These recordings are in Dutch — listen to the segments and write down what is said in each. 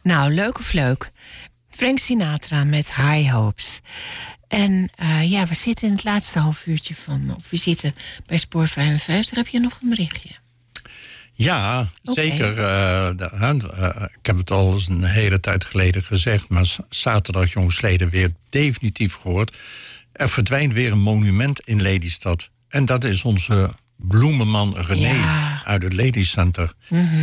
Nou, leuk of leuk. Frank Sinatra met High Hopes. En we zitten in het laatste half uurtje van op visite bij Spoor 55. Heb je nog een berichtje? Ja, zeker. Ik heb het al eens een hele tijd geleden gezegd, maar zaterdag jongsleden weer definitief gehoord. Er verdwijnt weer een monument in Lelystad. En dat is onze bloemenman René uit het Lady Center.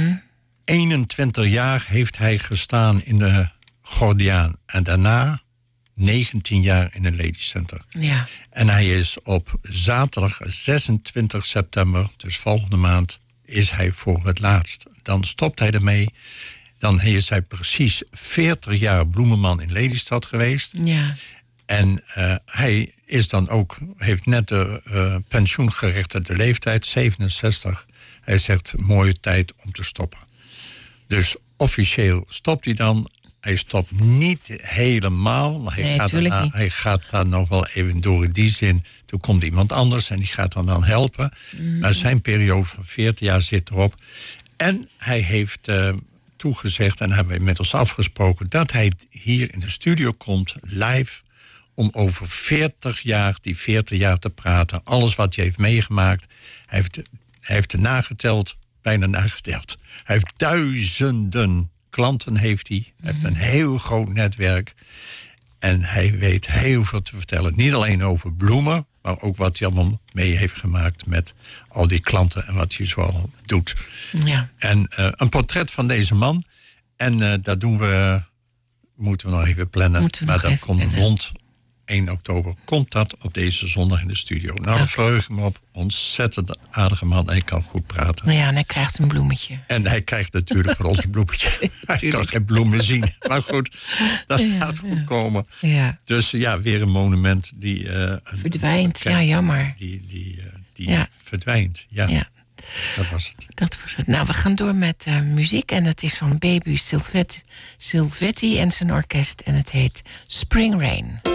21 jaar heeft hij gestaan in de Gordiaan. En daarna 19 jaar in het Lady Center. Ja. En hij is op zaterdag 26 september, dus volgende maand, is hij voor het laatst. Dan stopt hij ermee. Dan is hij precies 40 jaar bloemenman in Lelystad geweest. Ja. En hij is dan ook, heeft net de pensioengerechtigde leeftijd, 67. Hij zegt, mooie tijd om te stoppen. Dus officieel stopt hij dan. Hij stopt niet helemaal. Maar hij gaat daar nog wel even door in die zin. Toen komt iemand anders en die gaat dan helpen. Maar zijn periode van 40 jaar zit erop. En hij heeft toegezegd, en hebben we inmiddels afgesproken, dat hij hier in de studio komt, live, om over 40 jaar te praten. Alles wat hij heeft meegemaakt. Hij heeft er bijna nageteld. Hij heeft duizenden klanten. Hij heeft een heel groot netwerk. En hij weet heel veel te vertellen. Niet alleen over bloemen, maar ook wat hij allemaal mee heeft gemaakt met al die klanten en wat hij zoal doet. Ja. En een portret van deze man. En dat moeten we nog even plannen. Maar dat komt rond 1 oktober. Komt dat op deze zondag in de studio. Nou, daar verheug ik me op. Ontzettend aardige man. Hij kan goed praten. Ja, en hij krijgt een bloemetje. En hij krijgt natuurlijk van ons een bloemetje. Hij kan geen bloemen zien. Maar goed, dat gaat goed komen. Ja. Dus weer een monument die verdwijnt. Jammer. Die verdwijnt. Ja. Dat was het. Nou, we gaan door met muziek. En het is van Baby Silvetti en zijn orkest. En het heet Spring Rain.